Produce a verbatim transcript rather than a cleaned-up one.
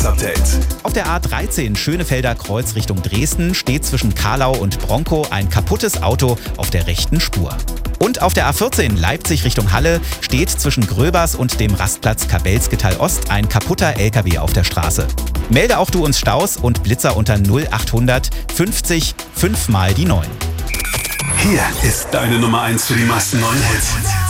Update. Auf der A dreizehn Schönefelder Kreuz Richtung Dresden steht zwischen Carlau und Bronkow ein kaputtes Auto auf der rechten Spur. Und auf der A vierzehn Leipzig Richtung Halle steht zwischen Gröbers und dem Rastplatz Kabelsgetal Ost ein kaputter L K W auf der Straße. Melde auch du uns Staus und Blitzer unter null achthundert fünfzig fünf mal die neun. Hier ist deine Nummer eins für die meisten neuen Hits.